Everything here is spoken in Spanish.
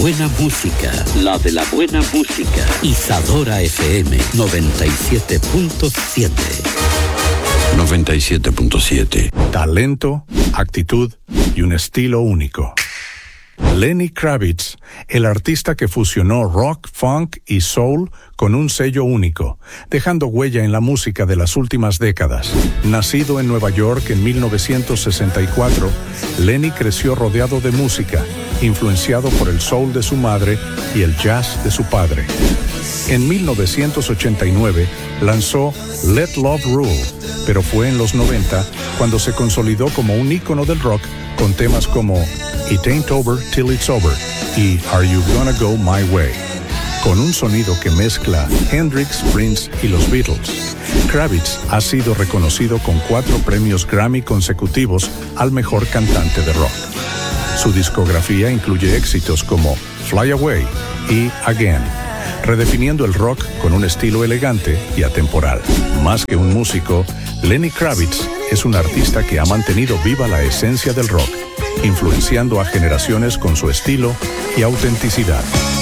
Buena música, la de la buena música. Isadora FM 97.7. 97.7. Talento, actitud y un estilo único. Lenny Kravitz, el artista que fusionó rock, funk y soul con un sello único, dejando huella en la música de las últimas décadas. Nacido en Nueva York en 1964, Lenny creció rodeado de música, influenciado por el soul de su madre y el jazz de su padre. En 1989 lanzó Let Love Rule, pero fue en los 90 cuando se consolidó como un ícono del rock con temas como It Ain't Over Till It's Over y Are You Gonna Go My Way, con un sonido que mezcla Hendrix, Prince y los Beatles. Kravitz ha sido reconocido con 4 premios Grammy consecutivos al mejor cantante de rock. Su discografía incluye éxitos como Fly Away y Again, redefiniendo el rock con un estilo elegante y atemporal. Más que un músico, Lenny Kravitz es un artista que ha mantenido viva la esencia del rock, influenciando a generaciones con su estilo y autenticidad.